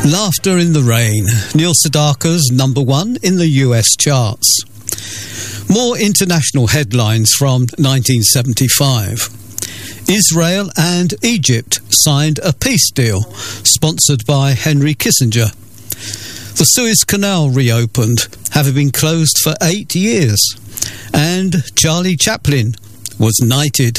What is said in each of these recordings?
Laughter in the Rain, Neil Sedaka's #1 in the US charts. More international headlines from 1975. Israel and Egypt signed a peace deal, sponsored by Henry Kissinger. The Suez Canal reopened, having been closed for 8 years. And Charlie Chaplin was knighted.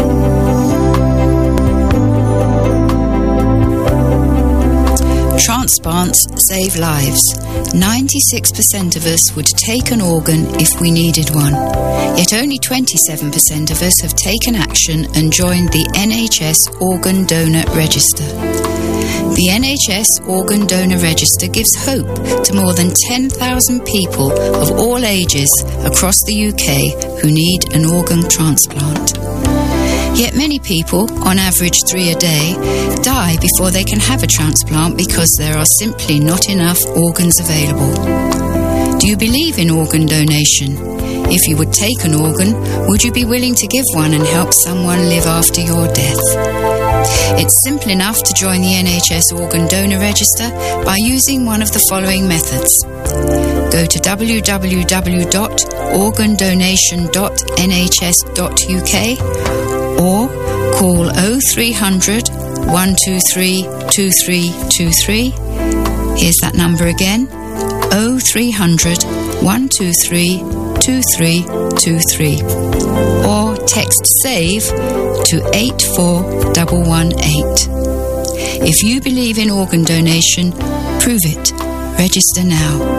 Transplants save lives. 96% of us would take an organ if we needed one. Yet only 27% of us have taken action and joined the NHS Organ Donor Register. The NHS Organ Donor Register gives hope to more than 10,000 people of all ages across the UK who need an organ transplant. Yet many people, on average 3 a day, die before they can have a transplant because there are simply not enough organs available. Do you believe in organ donation? If you would take an organ, would you be willing to give one and help someone live after your death? It's simple enough to join the NHS Organ Donor Register by using one of the following methods. Go to www.organdonation.nhs.uk or call 0300 123 2323. Here's that number again, 0300 123 2323, or text SAVE to 84118. If you believe in organ donation, prove it. Register now.